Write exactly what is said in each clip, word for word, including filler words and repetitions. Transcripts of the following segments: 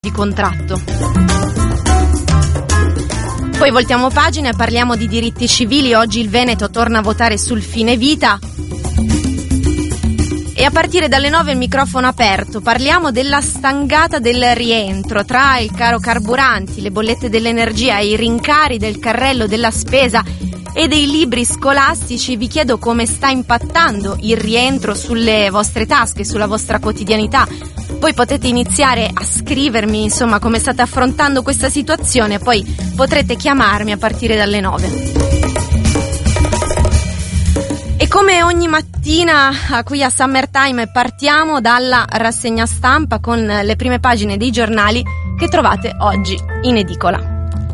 di contratto. Poi voltiamo pagina e parliamo di diritti civili. Oggi il Veneto torna a votare sul fine vita. E a partire dalle nove il microfono aperto, parliamo della stangata del rientro tra il caro carburanti, le bollette dell'energia e i rincari del carrello della spesa e dei libri scolastici. Vi chiedo come sta impattando il rientro sulle vostre tasche, sulla vostra quotidianità. Poi potete iniziare a scrivermi, insomma, come state affrontando questa situazione, poi potrete chiamarmi a partire dalle nove. E come ogni mattina qui a Summertime partiamo dalla rassegna stampa con le prime pagine dei giornali che trovate oggi in edicola.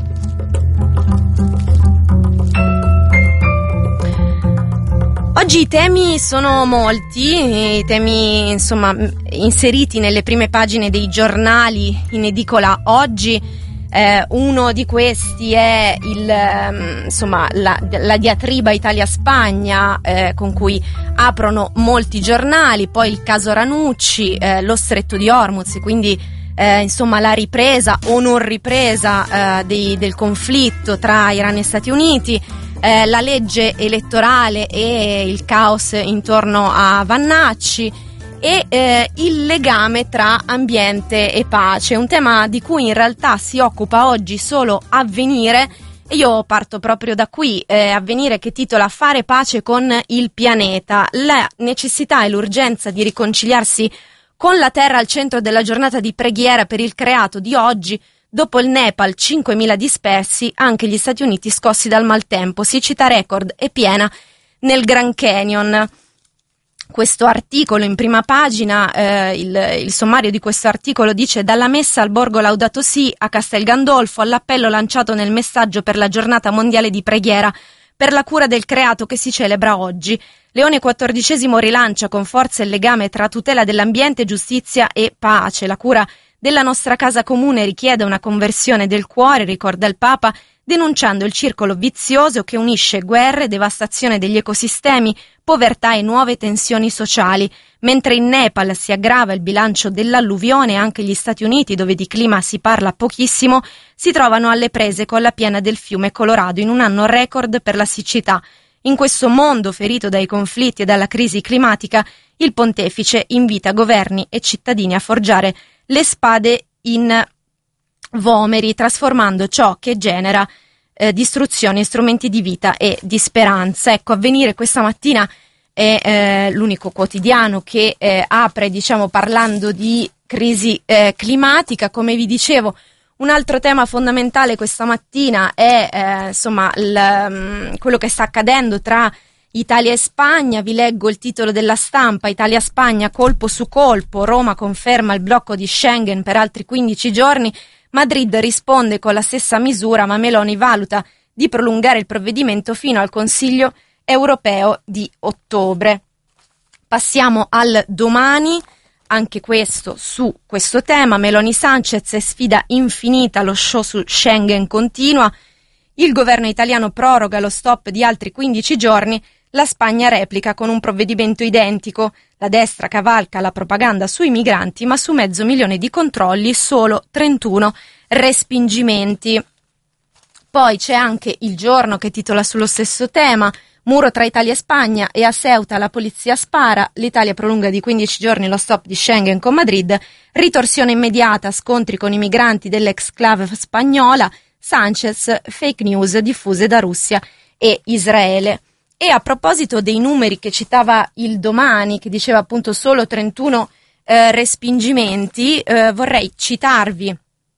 Oggi i temi sono molti, i temi insomma inseriti nelle prime pagine dei giornali in edicola oggi. Eh, uno di questi è il, insomma, la, la diatriba Italia-Spagna eh, con cui aprono molti giornali, poi il caso Ranucci, eh, lo stretto di Hormuz, quindi eh, insomma la ripresa o non ripresa eh, dei, del conflitto tra Iran e Stati Uniti. Eh, la legge elettorale e il caos intorno a Vannacci e eh, il legame tra ambiente e pace, un tema di cui in realtà si occupa oggi solo Avvenire, e io parto proprio da qui. eh, Avvenire che titola Fare pace con il pianeta, la necessità e l'urgenza di riconciliarsi con la terra al centro della giornata di preghiera per il creato di oggi. Dopo il Nepal, cinquemila dispersi, anche gli Stati Uniti scossi dal maltempo, siccità record e piena nel Grand Canyon. Questo articolo in prima pagina, eh, il, il sommario di questo articolo dice: dalla messa al Borgo Laudato Si a Castel Gandolfo, all'appello lanciato nel messaggio per la giornata mondiale di preghiera per la cura del creato che si celebra oggi. Leone quattordicesimo rilancia con forza il legame tra tutela dell'ambiente, giustizia e pace. La cura della nostra casa comune richiede una conversione del cuore, ricorda il Papa, denunciando il circolo vizioso che unisce guerre, devastazione degli ecosistemi, povertà e nuove tensioni sociali. Mentre in Nepal si aggrava il bilancio dell'alluvione, anche gli Stati Uniti, dove di clima si parla pochissimo, si trovano alle prese con la piena del fiume Colorado in un anno record per la siccità. In questo mondo ferito dai conflitti e dalla crisi climatica, il pontefice invita governi e cittadini a forgiare le spade in vomeri, trasformando ciò che genera eh, distruzione in strumenti di vita e di speranza. Ecco, Avvenire questa mattina è eh, l'unico quotidiano che eh, apre, diciamo, parlando di crisi eh, climatica. Come vi dicevo, un altro tema fondamentale questa mattina è eh, insomma il, um, quello che sta accadendo tra Italia e Spagna. Vi leggo il titolo della stampa: Italia-Spagna colpo su colpo, Roma conferma il blocco di Schengen per altri quindici giorni, Madrid risponde con la stessa misura, ma Meloni valuta di prolungare il provvedimento fino al Consiglio europeo di ottobre. Passiamo al Domani, anche questo su questo tema: Meloni Sanchez e sfida infinita, lo show su Schengen continua, il governo italiano proroga lo stop di altri quindici giorni, la Spagna replica con un provvedimento identico. La destra cavalca la propaganda sui migranti, ma su mezzo milione di controlli solo trentuno respingimenti. Poi c'è anche Il Giorno che titola sullo stesso tema: muro tra Italia e Spagna e a Ceuta la polizia spara, l'Italia prolunga di quindici giorni lo stop di Schengen con Madrid, ritorsione immediata, scontri con i migranti dell'exclave spagnola, Sanchez, fake news diffuse da Russia e Israele. E a proposito dei numeri che citava il Domani, che diceva appunto solo trentuno eh, respingimenti, eh, vorrei citarvi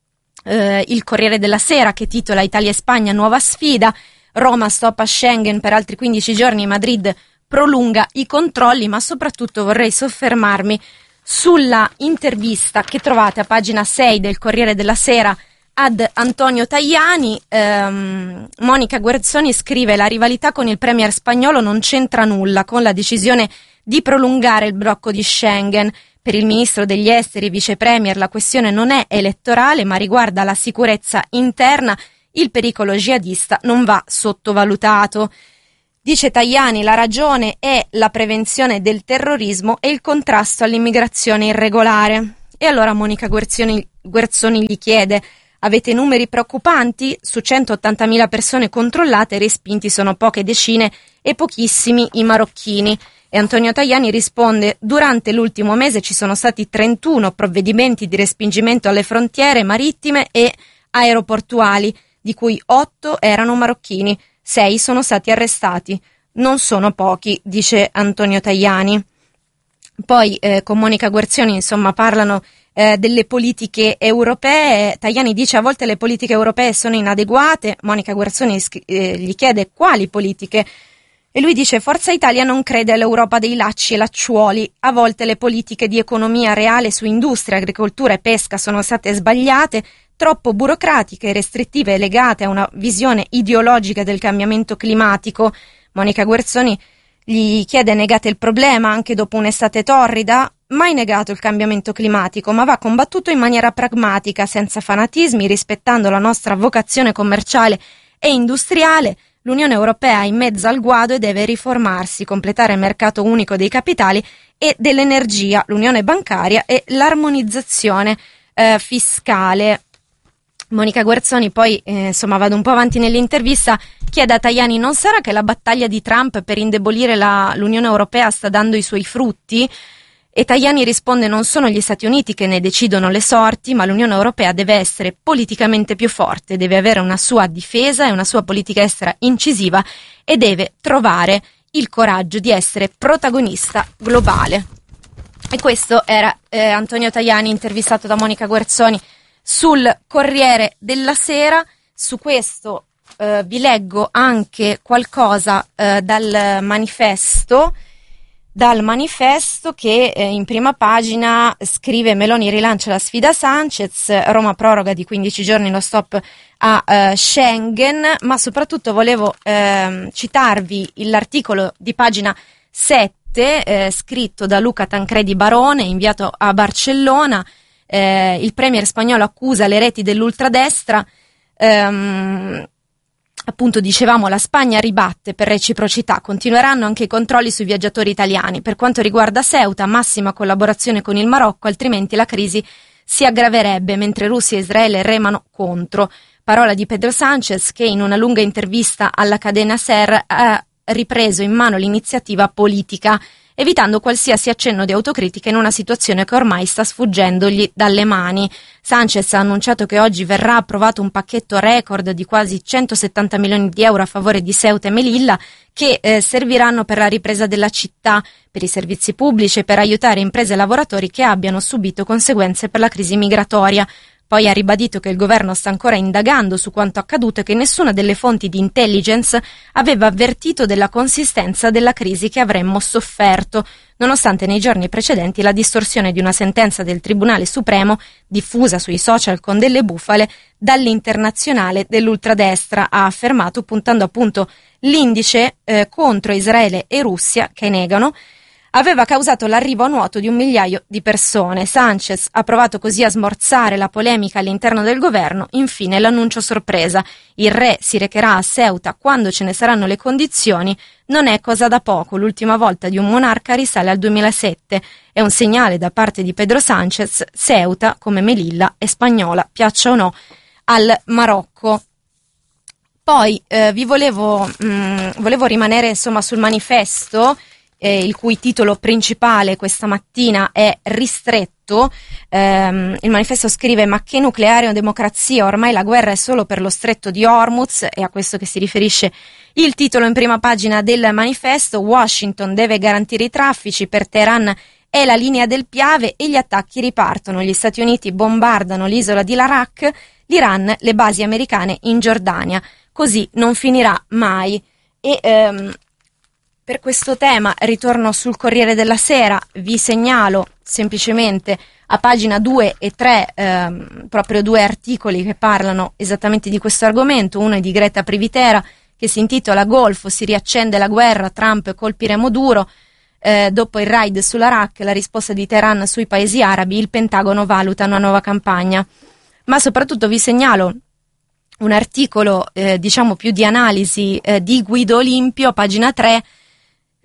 eh, il Corriere della Sera che titola Italia e Spagna nuova sfida, Roma stop a Schengen per altri quindici giorni, Madrid prolunga i controlli, ma soprattutto vorrei soffermarmi sulla intervista che trovate a pagina sei del Corriere della Sera ad Antonio Tajani. ehm, Monica Guerzoni scrive: la rivalità con il premier spagnolo non c'entra nulla con la decisione di prolungare il blocco di Schengen. Per il ministro degli esteri e vice premier la questione non è elettorale, ma riguarda la sicurezza interna. Il pericolo jihadista non va sottovalutato. Dice Tajani: la ragione è la prevenzione del terrorismo e il contrasto all'immigrazione irregolare. E allora Monica Guerzoni, Guerzoni gli chiede: avete numeri preoccupanti? Su centottantamila persone controllate, respinti sono poche decine e pochissimi i marocchini. E Antonio Tajani risponde: durante l'ultimo mese ci sono stati trentuno provvedimenti di respingimento alle frontiere marittime e aeroportuali, di cui otto erano marocchini, sei sono stati arrestati. Non sono pochi, dice Antonio Tajani. Poi eh, con Monica Guerzoni insomma parlano eh, delle politiche europee. Tajani dice: a volte le politiche europee sono inadeguate. Monica Guerzoni eh, gli chiede quali politiche. E lui dice: Forza Italia non crede all'Europa dei lacci e lacciuoli. A volte le politiche di economia reale su industria, agricoltura e pesca sono state sbagliate, troppo burocratiche e restrittive, legate a una visione ideologica del cambiamento climatico. Monica Guerzoni gli chiede: negate il problema anche dopo un'estate torrida? Mai negato il cambiamento climatico, ma va combattuto in maniera pragmatica, senza fanatismi, rispettando la nostra vocazione commerciale e industriale. L'Unione Europea è in mezzo al guado e deve riformarsi, completare il mercato unico dei capitali e dell'energia, l'unione bancaria e l'armonizzazione eh, fiscale. Monica Guerzoni poi, eh, insomma, vado un po' avanti nell'intervista, chiede a Tajani: non sarà che la battaglia di Trump per indebolire la, l'Unione Europea sta dando i suoi frutti? E Tajani risponde: non sono gli Stati Uniti che ne decidono le sorti, ma l'Unione Europea deve essere politicamente più forte, deve avere una sua difesa e una sua politica estera incisiva e deve trovare il coraggio di essere protagonista globale. E questo era eh, Antonio Tajani intervistato da Monica Guerzoni sul Corriere della Sera. Su questo eh, vi leggo anche qualcosa eh, dal manifesto. Dal manifesto che eh, in prima pagina scrive: Meloni rilancia la sfida Sanchez, Roma proroga di quindici giorni lo stop a eh, Schengen, ma soprattutto volevo eh, citarvi l'articolo di pagina sette eh, scritto da Luca Tancredi Barone, inviato a Barcellona. Eh, il premier spagnolo accusa le reti dell'ultradestra. ehm, Appunto, dicevamo, la Spagna ribatte per reciprocità, continueranno anche i controlli sui viaggiatori italiani. Per quanto riguarda Ceuta, massima collaborazione con il Marocco, altrimenti la crisi si aggraverebbe, mentre Russia e Israele remano contro. Parola di Pedro Sánchez, che in una lunga intervista alla cadena SER ha ripreso in mano l'iniziativa politica, evitando qualsiasi accenno di autocritica in una situazione che ormai sta sfuggendogli dalle mani. Sánchez ha annunciato che oggi verrà approvato un pacchetto record di quasi centosettanta milioni di euro a favore di Ceuta e Melilla, che eh, serviranno per la ripresa della città, per i servizi pubblici e per aiutare imprese e lavoratori che abbiano subito conseguenze per la crisi migratoria. Poi ha ribadito che il governo sta ancora indagando su quanto accaduto e che nessuna delle fonti di intelligence aveva avvertito della consistenza della crisi che avremmo sofferto, nonostante nei giorni precedenti la distorsione di una sentenza del Tribunale Supremo, diffusa sui social con delle bufale, dall'internazionale dell'ultradestra, ha affermato, puntando appunto l'indice eh, contro Israele e Russia, che negano, aveva causato l'arrivo a nuoto di un migliaio di persone. Sánchez ha provato così a smorzare la polemica all'interno del governo. Infine l'annuncio sorpresa: il re si recherà a Ceuta quando ce ne saranno le condizioni. Non è cosa da poco, l'ultima volta di un monarca risale al duemilasette. È un segnale da parte di Pedro Sánchez: Ceuta, come Melilla, è spagnola, piaccia o no al Marocco. Poi eh, vi volevo, mh, volevo rimanere insomma sul manifesto, Eh, il cui titolo principale questa mattina è ristretto. Ehm, il manifesto scrive: ma che nucleare o democrazia, ormai la guerra è solo per lo stretto di Hormuz. È a questo che si riferisce il titolo in prima pagina del manifesto. Washington deve garantire i traffici, per Teheran è la linea del Piave e gli attacchi ripartono. Gli Stati Uniti bombardano l'isola di Larak, l'Iran le basi americane in Giordania. Così non finirà mai. E ehm, Per questo tema ritorno sul Corriere della Sera, vi segnalo semplicemente a pagina due e tre ehm, proprio due articoli che parlano esattamente di questo argomento. Uno è di Greta Privitera, che si intitola Golfo, si riaccende la guerra, Trump colpiremo duro. Eh, dopo il raid sull'Iraq, la risposta di Teheran sui paesi arabi, il Pentagono valuta una nuova campagna. Ma soprattutto vi segnalo un articolo eh, diciamo più di analisi eh, di Guido Olimpio, pagina tre,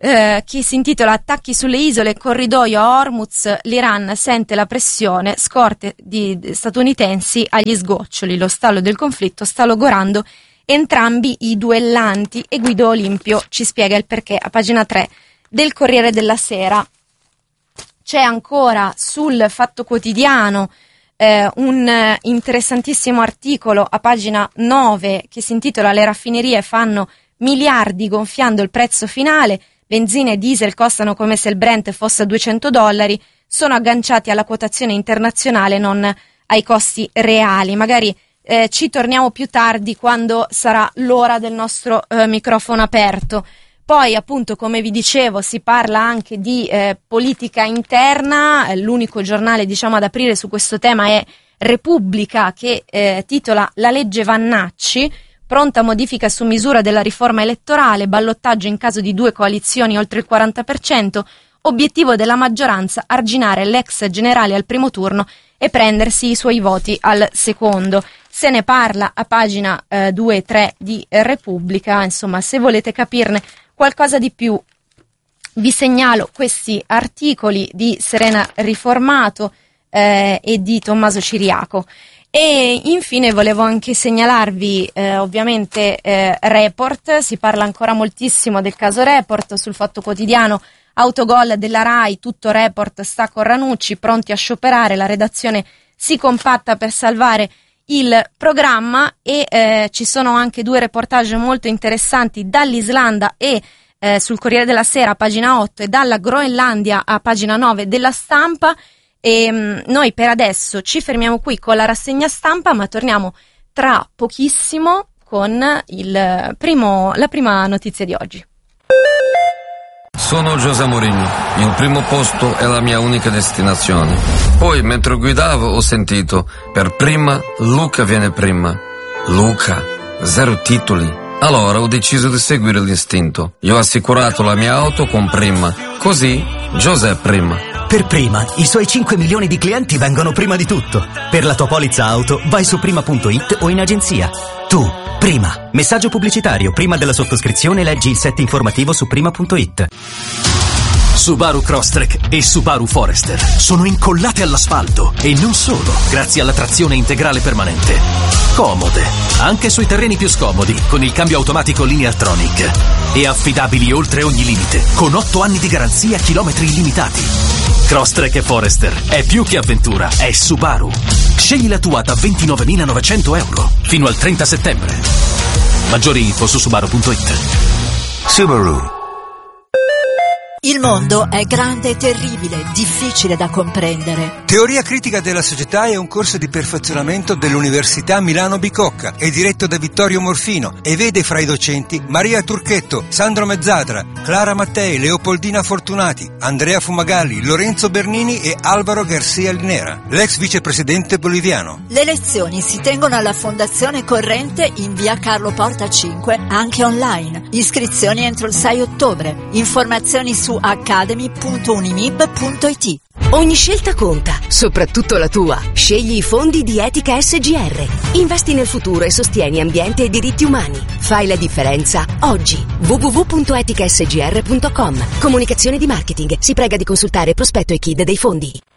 eh, che si intitola Attacchi sulle isole, corridoio a Hormuz, l'Iran sente la pressione, scorte di statunitensi agli sgoccioli, lo stallo del conflitto sta logorando entrambi i duellanti, e Guido Olimpio ci spiega il perché a pagina tre del Corriere della Sera. C'è ancora sul Fatto Quotidiano eh, un eh, interessantissimo articolo a pagina nove che si intitola Le raffinerie fanno miliardi gonfiando il prezzo finale, benzina e diesel costano come se il Brent fosse a duecento dollari, sono agganciati alla quotazione internazionale, non ai costi reali. Magari eh, ci torniamo più tardi quando sarà l'ora del nostro eh, microfono aperto. Poi, appunto, come vi dicevo, si parla anche di eh, politica interna. L'unico giornale, diciamo, ad aprire su questo tema è Repubblica, che eh, titola La legge Vannacci, pronta modifica su misura della riforma elettorale, ballottaggio in caso di due coalizioni oltre il quaranta per cento, obiettivo della maggioranza arginare l'ex generale al primo turno e prendersi i suoi voti al secondo. Se ne parla a pagina eh, due e tre di Repubblica. Insomma, se volete capirne qualcosa di più, vi segnalo questi articoli di Serena Riformato eh, e di Tommaso Ciriaco. E infine volevo anche segnalarvi eh, ovviamente eh, Report. Si parla ancora moltissimo del caso Report sul Fatto Quotidiano. Autogol della Rai, tutto Report sta con Ranucci, pronti a scioperare, la redazione si compatta per salvare il programma. E eh, ci sono anche due reportage molto interessanti dall'Islanda e eh, sul Corriere della Sera a pagina otto, e dalla Groenlandia a pagina nove della Stampa. E mh, noi per adesso ci fermiamo qui con la rassegna stampa, ma torniamo tra pochissimo con il primo, la prima notizia di oggi. Sono José Mourinho, il primo posto è la mia unica destinazione. Poi mentre guidavo ho sentito, per prima Luca viene prima. Luca, zero titoli. Allora ho deciso di seguire l'istinto. Io ho assicurato la mia auto con Prima, così José prima. Per Prima, i suoi cinque milioni di clienti vengono prima di tutto. Per la tua polizza auto, vai su prima punto it o in agenzia. Tu, Prima. Messaggio pubblicitario. Prima della sottoscrizione leggi il set informativo su prima punto it. Subaru Crosstrek e Subaru Forester sono incollate all'asfalto, e non solo, grazie alla trazione integrale permanente. Comode, anche sui terreni più scomodi, con il cambio automatico Lineartronic. E affidabili oltre ogni limite, con otto anni di garanzia, chilometri illimitati. Crosstrek e Forester è più che avventura, è Subaru. Scegli la tua da ventinovemilanovecento euro fino al trenta settembre. Maggiori info su subaru punto it. Subaru. Il mondo è grande e terribile, difficile da comprendere. Teoria critica della società è un corso di perfezionamento dell'Università Milano Bicocca. È diretto da Vittorio Morfino e vede fra i docenti Maria Turchetto, Sandro Mezzadra, Clara Mattei, Leopoldina Fortunati, Andrea Fumagalli, Lorenzo Bernini e Alvaro Garcia Linera, l'ex vicepresidente boliviano. Le lezioni si tengono alla Fondazione Corrente in via Carlo Porta cinque, anche online. Iscrizioni entro il sei ottobre. Informazioni su academy punto unimib punto it. Ogni scelta conta, soprattutto la tua. Scegli i fondi di Etica S G R. Investi nel futuro e sostieni ambiente e diritti umani. Fai la differenza oggi. w w w punto etica s g r punto com. Comunicazione di marketing. Si prega di consultare prospetto e K I D dei fondi.